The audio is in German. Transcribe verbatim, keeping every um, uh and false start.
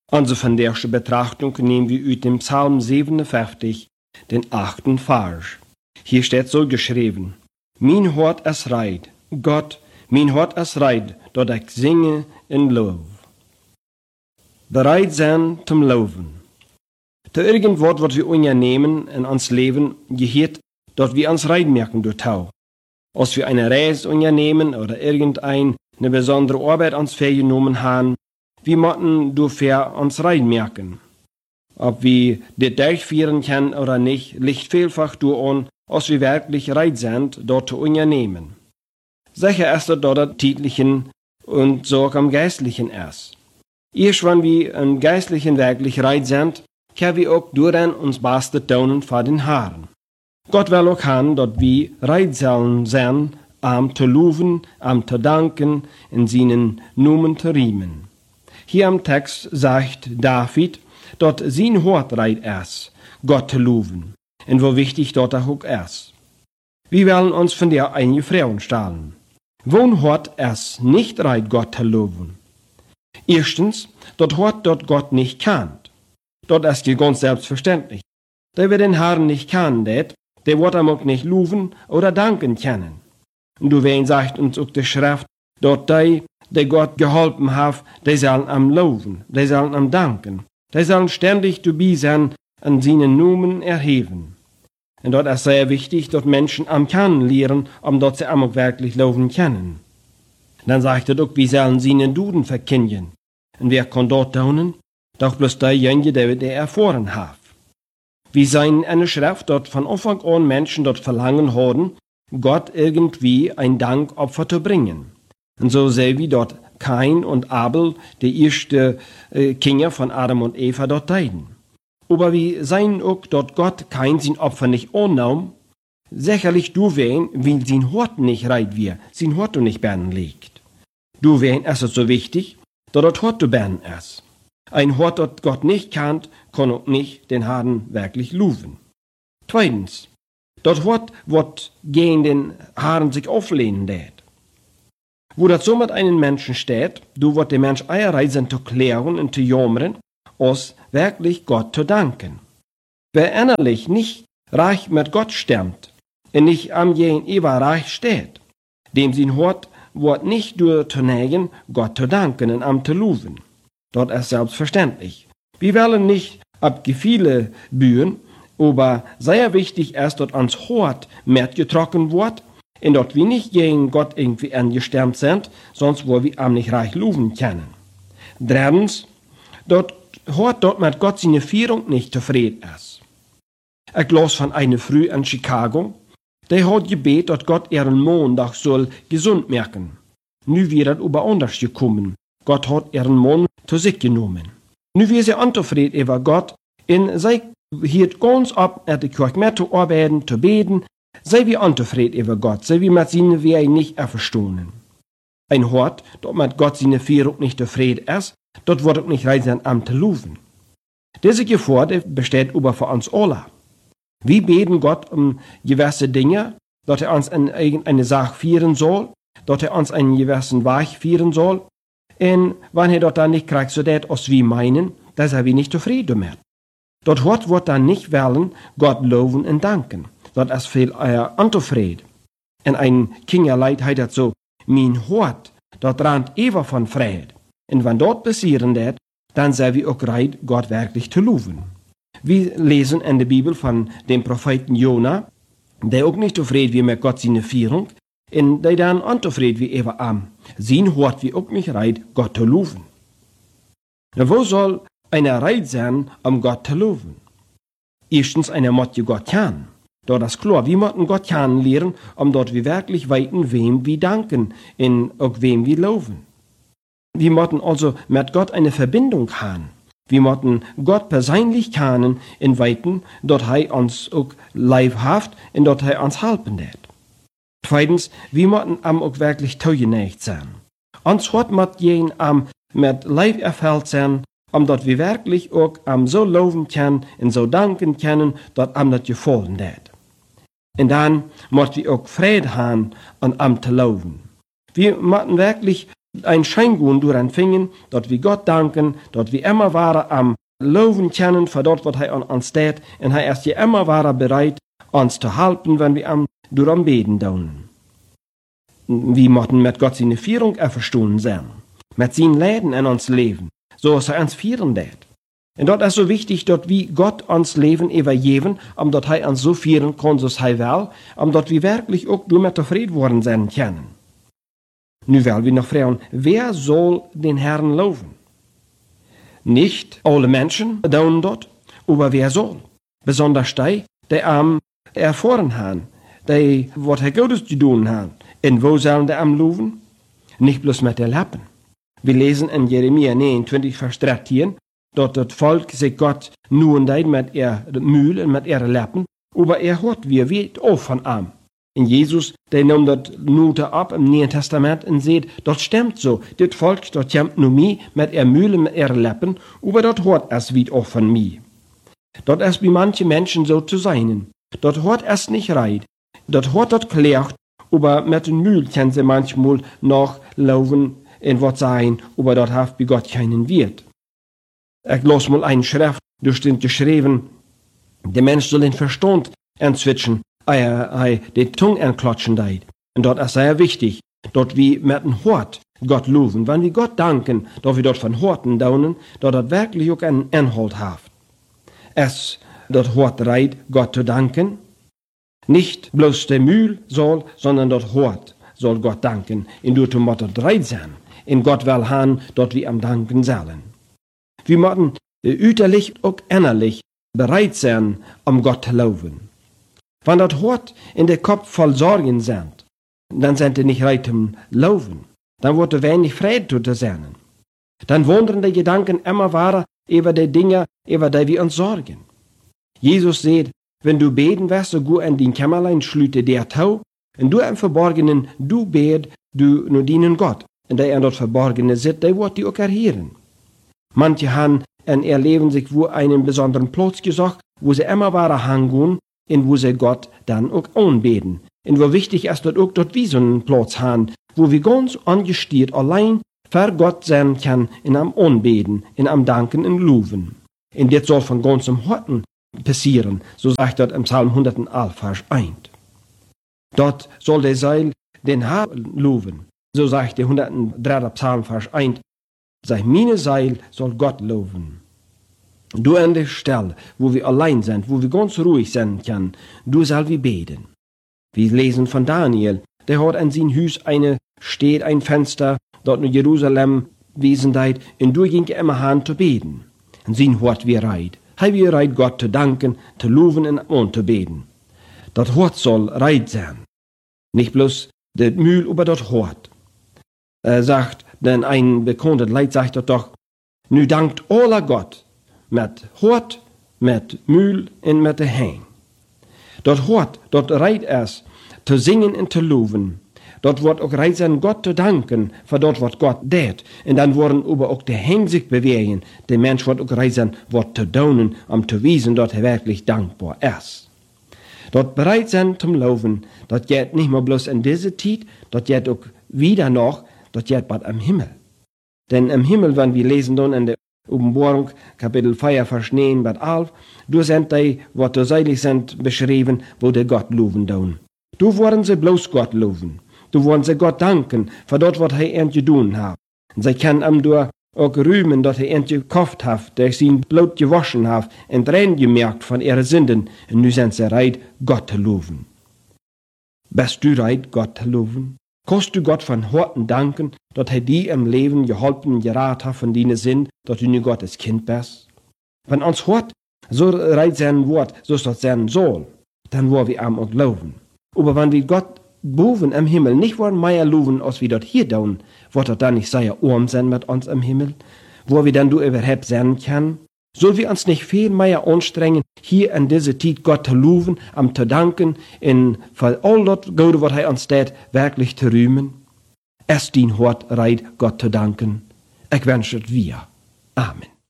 Unsere von der ersten Betrachtung nehmen wir aus dem Psalm siebenundfünfzig, den achten Vers. Hier steht so geschrieben: Mein Hort es reit, Gott, mein Hort es reit, dat ich singe in Lof. Bereit sein zum Loven. Zu irgendwas, was wir unternehmen in uns Leben, gehört, dass wir uns reit merken durch Tau. Als wir eine Reise unternehmen oder irgendeine besondere Arbeit uns vorgenommen haben, wir müssen dafür uns reit merken. Ob wir das durchführen können oder nicht, liegt vielfach daran, als wir wirklich reit sind, dort zu unternehmen. Sicher ist es dort das Tieflichen und so am Geistlichen ist. Erst wenn wir im Geistlichen wirklich reit sind, können wir auch daran uns Beste tun vor den Haaren. Gott will auch haben, dass wir reit sollen sein, am zu loben, am zu danken, in seinen Namen zu riemen. Hier im Text sagt David, dass sein Hort reit ist, Gott zu loben, und wo wichtig dort auch ist. Wir wollen uns von der einige Frauen stahlen. Wo Hort es nicht reit, Gott zu loben? Erstens, dort Hort dort Gott nicht kannt. Dort ist ja ganz selbstverständlich. Der wir den Herrn nicht kennen, der wird ihm auch nicht loben oder danken können. Und du wen sagt uns auch die Schrift, dort die, der Gott geholfen hat, die sollen am loben, die sollen am danken. Die sollen ständig dabei sein, an seinen Namen erheben. Und dort ist sehr wichtig, dass Menschen am Kennen lernen, um dort sie auch wirklich loben können. Dann sagt er auch, wir sollen seinen Duden verkündigen. Und wer kann dort tun? Doch bloß derjenige, der der erfahren hat. Wir sehen eine Schrift, dort von Anfang an Menschen dort verlangen haben, Gott irgendwie ein Dankopfer zu bringen. Und so sehen wir dort Kain und Abel, die erste äh, Kinder von Adam und Eva, dort teiden. Aber wir sehen auch, dort Gott Kain sein Opfer nicht annahm, sicherlich du wen, weil sein Hort nicht reit wir, sein Hort nicht bernen liegt. Du wen ist es so wichtig, dass dort Hort zu bernen ist. Ein Hort, das Gott nicht kannt, kann auch nicht den Herrn wirklich loben. Zweitens, dort Hort, was gegen den Herrn sich auflehnen lädt. Wo das so mit einem Menschen steht, du wird der Mensch eierrei sind zu klären und zu jammern, als wirklich Gott zu danken. Wer innerlich nicht reich mit Gott stimmt und nicht am gegenüber reich steht, dem sein Hort wird nicht durch zu neigen, Gott zu danken und am zu loben. Dort ist selbstverständlich. Wir wollen nicht ab Gefühle bühen, aber sehr wichtig ist, dass uns Hort mitgetrocken wird, und dort wir nicht gegen Gott irgendwie angestimmt sind, sonst wo wir am nicht reich loben können. Drittens, dort hört dort mit Gott seine Führung nicht zufrieden ist. Ich las von einer Frau in Chicago, der hat gebet, dass Gott ihren Montag soll gesund merken. Nu wird es aber anders gekommen. Gott hat ihren Mann zu sich genommen. Nu wird sie unzufrieden über Gott, und sie hielt ganz ab, at die Kirche mehr zu arbeiten, zu beten. Sei wie unzufrieden über Gott, sei wie mit seinen Wegen nicht verstehen. Ein Hort, dort mit Gott seine Führung nicht zufrieden ist, dort wird auch nicht rein sein Amt zu loben. Diese Gefahr besteht über für uns alle. Wir beten Gott um gewisse Dinge, dass er uns in irgendeine Sache führen soll, dass er uns einen gewissen Weg führen soll, und wenn er dort dann nicht kriegt, so das, was wir meinen, da sind wir nicht zufrieden damit. Dort Hort wird dann nicht wollen, Gott loben und danken. Dat is veel uh, untevreden. En een Kinderleid heißt dat so, mein Hort, dat rannt ever von Fried. Und wenn dort passieren dat, dann sei wir auch bereit, Gott wirklich zu loben. Wir lesen in der Bibel von dem Propheten Jona, der auch nicht zufrieden wie mit Gott seine Führung, und der dann unzufrieden wie ever am. Sein Hort wie auch nicht bereit, Gott zu loben. Na, wo soll einer bereit sein, um Gott zu loben? Erstens, einer muss Gott kennen. Dort ist klar, wir müssen Gott kennenlernen, um dort wir wirklich weiten, wem wir danken und auch wem wir loben. Wir müssen also mit Gott eine Verbindung haben. Wir müssen Gott persönlich kennen und weiten, dort er uns auch leibhaft und dort er uns helfen wird. Zweitens, wir müssen am auch wirklich zugeneigt sein. Uns Hort muss jeden am mit Leib erfüllt sein, um dort wir wirklich auch am so loben können und so danken können, dort am das gefallen wird. Und dann müssen wir auch Frieden haben und am zu loben. Wir müssen wirklich ein Scheingun durch empfingen, dort wir Gott danken, dort wir immer waren am Loven kennen für dort, was er an uns tät, und er ist ja immer waren bereit, uns zu helfen, wenn wir am durch am Beten daunen. Wir mochten mit Gott seine Führung verstehen sein, mit seinen Läden in uns leben, so ist er uns führen tät. Und dort ist so wichtig, dort wie Gott uns Leben übergeben, um dort er uns so führen kann, so er will, um dort wir wirklich auch damit zufrieden worden sein können. Nu will wir noch fragen, wer soll den Herrn loben? Nicht alle Menschen tun dort, aber wer soll? Besonders die, die am erfahren haben, die, was er Gottes zu tun haben. Und wo sollen die am loben? Nicht bloß mit der Lippen. Wir lesen in Jeremia neunundzwanzig, Vers dreizehn, dort das Volk sich Gott nur und mit ihr Mühl und mit ihren Lippen, aber er hört, wie er weht auch von ihm. Und Jesus, der nimmt dort Note ab im Neuen Testament und sieht, dort stimmt so, das Volk, dort kämpft nur mir mit ihr Mühl und mit ihren Lippen, aber dort hört es wie auch von mir. Dort ist wie manche Menschen so zu sein. Dort hört es nicht rein. Dort hört dort klärt, aber mit dem Mühl können sie manchmal noch laufen in was sein, aber dort hat wie Gott keinen Wert. Ich los mal eine Schrift, da steht geschrieben, der Mensch soll den Verstand entzwitschen, er, er die Zunge entklatschen deit. Und dort ist sehr wichtig, dort wie mit dem Hort Gott loben. Wenn wir Gott danken, dort wir dort von Horten daunen, dort das wirklich auch einen Inhalt hat. Es dort Hort reit, Gott zu danken. Nicht bloß der Mühl soll, sondern dort Hort soll Gott danken. In dort Motto dreit sein. In Gott will han, dort wir am Danken sollen. Wir müssen äußerlich und innerlich bereit sein, um Gott zu loben. Wenn das Hort in der Kopf voll Sorgen sind, dann sind die nicht bereit zum Loben. Dann wird wenig Freude zu sein. Dann wandern die Gedanken immer weiter über die Dinge, über die wir uns sorgen. Jesus sagt, wenn du beten wirst, so gut in dein Kämmerlein schlüte der Tau, und du im Verborgenen, du bet, du nur dienen Gott. Und der in dort Verborgene sitzt, der wird die auch erhören. Manche haben in ihr Leben sich wo einen besonderen Platz gesucht, wo sie immer weiter hingehen, und wo sie Gott dann auch anbeten. Und wo wichtig ist, dort auch dort wie so einen Platz haben, wo wir ganz angestiert allein für Gott sein kann, in am Anbeten, in am Danken und Loben. Und das soll von ganzem Herzen passieren, so sagt dort im Psalm hundertelf, Vers eins. Dort soll der Seil den Herrn loben. So sagt der hundertdritte Psalm, Vers eins. Sei meine Seil soll Gott loben. Du an der Stelle, wo wir allein sind, wo wir ganz ruhig sein können, du soll wir beten. Wir lesen von Daniel, der hat an sein Haus eine, steht ein Fenster, dort in Jerusalem Wesenheit, und du ging immer hin zu beten. Und sein Hort wir reit. Hei wir reit Gott zu danken, zu loben und zu beten. Das Hort soll reit sein. Nicht bloß das Mühl über das Hort. Er sagt, denn ein bekannter Leid sagt doch, nu dankt aller Gott, mit Hort, mit Mühl und mit der Häng. Dort Hort, dort reit es, zu singen und zu loben. Dort wird auch reit sein, Gott zu danken, für dort wird Gott tät. Und dann worden aber auch der Häng sich bewegen. Der Mensch wird auch reit sein, wird zu daunen, um zu wiesen, dort er wirklich dankbar ist. Dort bereit sein zum Loben, dort geht nicht mehr bloß in dieser Zeit, dort geht auch wieder noch, dort geht bald am Himmel. Denn im Himmel, wenn wir lesen dann in der Offenbarung, Kapitel vier, Vers neun bis elf, du sind die, was du seilig sind, beschrieben, wo der Gott loben tun. Du wollen sie bloß Gott loben. Du wollen sie Gott danken, für dort, was er ihnen getan hat. Und sie können ihm durch auch rühmen, dass er ihnen gekauft hat, dass sie ihn Blut gewaschen hat, und rein gemerkt von ihren Sünden, und nun sind sie bereit, Gott zu loben. Bist du bereit, Gott zu loben? Kannst du Gott von Herzen danken, dass er dir im Leben geholfen, geraten hat von deinen Sinn, dass du nun Gottes Kind bist? Wenn uns Hort so reit sein Wort, so ist das sein soll, dann wollen wir ihm auch loben. Aber wenn wir Gott boven im Himmel nicht wollen mehr loben, als wir dort hier tun, wird er dann nicht sehr arm sein mit uns im Himmel, wo wir dann du überhaupt sein können? Soll wir uns nicht viel mehr anstrengen, hier in dieser Zeit Gott zu loben, am zu danken, in für all das Gute, was er uns tät, wirklich zu rühmen? Es dient Hort reit, Gott zu danken. Ich wünsche es wir. Amen.